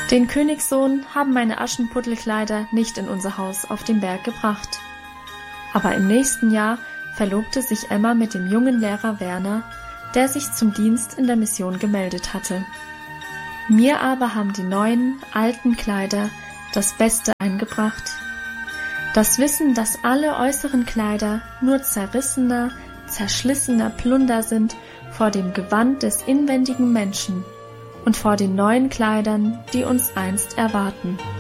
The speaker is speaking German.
Den Königssohn haben meine Aschenputtelkleider nicht in unser Haus auf den Berg gebracht. Aber im nächsten Jahr verlobte sich Emma mit dem jungen Lehrer Werner, der sich zum Dienst in der Mission gemeldet hatte. Mir aber haben die neuen, alten Kleider das Beste eingebracht. Das Wissen, dass alle äußeren Kleider nur zerrissener, zerschlissener Plunder sind vor dem Gewand des inwendigen Menschen und vor den neuen Kleidern, die uns einst erwarten.